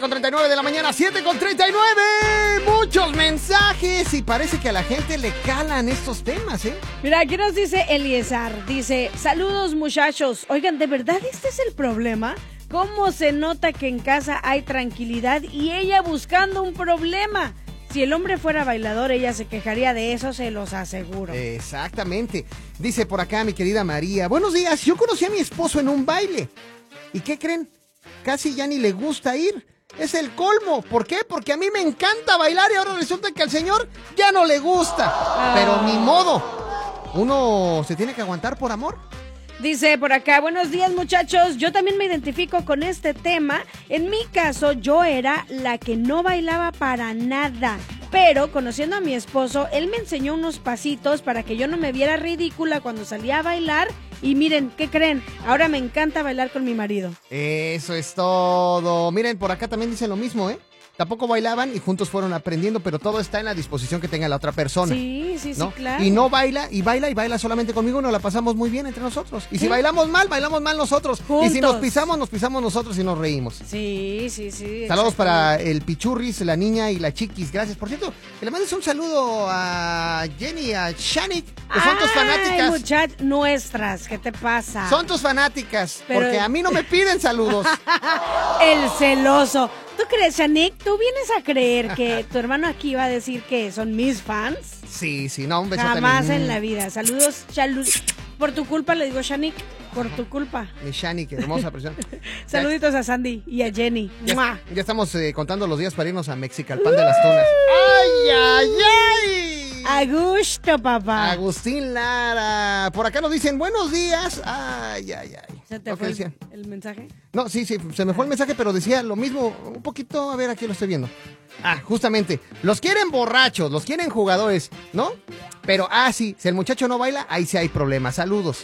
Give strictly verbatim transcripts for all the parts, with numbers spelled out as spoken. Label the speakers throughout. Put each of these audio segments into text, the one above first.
Speaker 1: con treinta y nueve de la mañana, siete con treinta y nueve. Muchos mensajes y parece que a la gente le calan estos temas, ¿eh?
Speaker 2: Mira, aquí nos dice Eliezer, dice, saludos muchachos. Oigan, ¿de verdad este es el problema? ¿Cómo se nota que en casa hay tranquilidad y ella buscando un problema? Si el hombre fuera bailador, ella se quejaría de eso, se los aseguro.
Speaker 1: Exactamente. Dice por acá mi querida María, buenos días, yo conocí a mi esposo en un baile. ¿Y qué creen? Casi ya ni le gusta ir. Es el colmo. ¿Por qué? Porque a mí me encanta bailar y ahora resulta que al señor ya no le gusta. Ah. Pero ni modo. Uno se tiene que aguantar por amor.
Speaker 2: Dice por acá, buenos días muchachos, yo también me identifico con este tema. En mi caso, yo era la que no bailaba para nada. Pero conociendo a mi esposo, él me enseñó unos pasitos para que yo no me viera ridícula cuando salía a bailar. Y miren, ¿qué creen? Ahora me encanta bailar con mi marido.
Speaker 1: Eso es todo. Miren, por acá también dicen lo mismo, ¿eh? Tampoco bailaban y juntos fueron aprendiendo, pero todo está en la disposición que tenga la otra persona.
Speaker 2: Sí, sí,
Speaker 1: ¿no?
Speaker 2: sí, claro.
Speaker 1: Y no baila, y baila, y baila solamente conmigo, nos la pasamos muy bien entre nosotros. Y ¿sí? Si bailamos mal, bailamos mal nosotros.
Speaker 2: Juntos.
Speaker 1: Y si nos pisamos, nos pisamos nosotros y nos reímos.
Speaker 2: Sí, sí, sí.
Speaker 1: Saludos para el Pichurris, la niña y la Chiquis, gracias. Por cierto, que le mandes un saludo a Jenny, a Shanik, que son tus fanáticas.
Speaker 2: Muchachas nuestras, ¿qué te pasa?
Speaker 1: Son tus fanáticas, pero... porque a mí no me piden saludos.
Speaker 2: El celoso. ¿Tú crees, Shanik? ¿Tú vienes a creer que tu hermano aquí va a decir que son mis fans?
Speaker 1: Sí, sí, no, un beso
Speaker 2: Jamás
Speaker 1: también.
Speaker 2: en la vida. Saludos, Chalud. Por tu culpa le digo Shanik. Por tu culpa.
Speaker 1: Mi Shanik, hermosa persona.
Speaker 2: Saluditos a Sandy y a Jenny.
Speaker 1: Ya, ya estamos eh, contando los días para irnos a Mexicalpan de las Tunas. ¡Ay, ay, ay!
Speaker 2: A gusto, papá.
Speaker 1: Agustín Lara. Por acá nos dicen buenos días. Ay, ay, ay.
Speaker 2: ¿Se te fue el, el mensaje?
Speaker 1: No, sí, sí, se me fue el mensaje, pero decía lo mismo, un poquito, a ver, aquí lo estoy viendo. Ah, justamente, los quieren borrachos, los quieren jugadores, ¿no? Pero, ah, sí, si el muchacho no baila, ahí sí hay problemas. Saludos.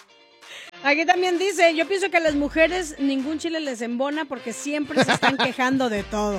Speaker 2: Aquí también dice, yo pienso que a las mujeres ningún chile les embona porque siempre se están quejando de todo.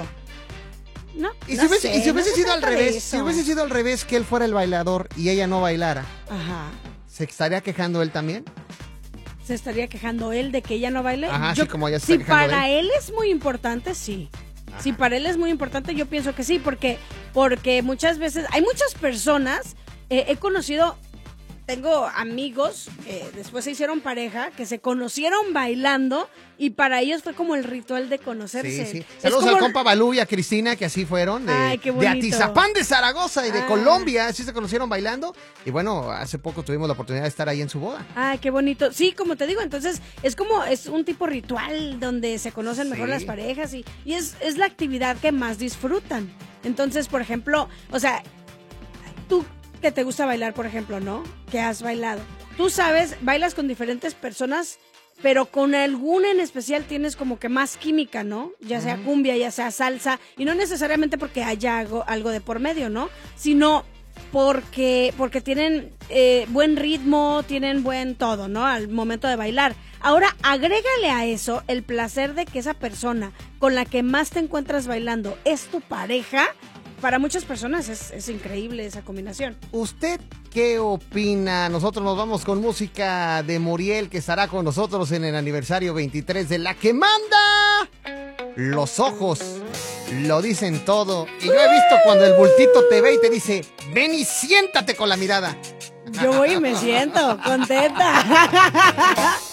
Speaker 2: No,
Speaker 1: y
Speaker 2: no
Speaker 1: si hubiese,
Speaker 2: sé,
Speaker 1: y si hubiese
Speaker 2: no
Speaker 1: sido al revés, si hubiese sido al revés, que él fuera el bailador y ella no bailara,
Speaker 2: ajá,
Speaker 1: ¿se estaría quejando él también?
Speaker 2: ¿Se estaría quejando él de que ella no baile?
Speaker 1: Ajá,
Speaker 2: yo,
Speaker 1: sí, como ella se está
Speaker 2: si
Speaker 1: quejando
Speaker 2: para
Speaker 1: de él.
Speaker 2: él es muy importante, sí.
Speaker 1: Ajá.
Speaker 2: Si para él es muy importante, yo pienso que sí, porque, porque muchas veces, hay muchas personas, eh, he conocido, tengo amigos que después se hicieron pareja, que se conocieron bailando y para ellos fue como el ritual de conocerse.
Speaker 1: Sí, sí. Saludos
Speaker 2: como...
Speaker 1: al compa Balú y a Cristina, que así fueron, de,
Speaker 2: Ay, qué
Speaker 1: de Atizapán de Zaragoza y de
Speaker 2: ah.
Speaker 1: Colombia, así se conocieron bailando. Y bueno, hace poco tuvimos la oportunidad de estar ahí en su boda.
Speaker 2: Ay, qué bonito. Sí, como te digo, entonces es como, es un tipo ritual donde se conocen mejor sí. las parejas y, y es, es la actividad que más disfrutan. Entonces, por ejemplo, o sea, tú que te gusta bailar, por ejemplo, ¿no? Que has bailado. Tú sabes, bailas con diferentes personas, pero con alguna en especial tienes como que más química, ¿no? Ya sea cumbia, ya sea salsa, y no necesariamente porque haya algo, algo de por medio, ¿no? Sino porque, porque tienen eh, buen ritmo, tienen buen todo, ¿no? Al momento de bailar. Ahora, agrégale a eso el placer de que esa persona con la que más te encuentras bailando es tu pareja. Para muchas personas es, es increíble esa combinación.
Speaker 1: ¿Usted qué opina? Nosotros nos vamos con música de Muriel, que estará con nosotros en el aniversario veintitrés de La Que Manda. Los ojos lo dicen todo. Y yo he visto cuando el bultito te ve y te dice, ven y siéntate con la mirada.
Speaker 2: Yo voy y me siento contenta.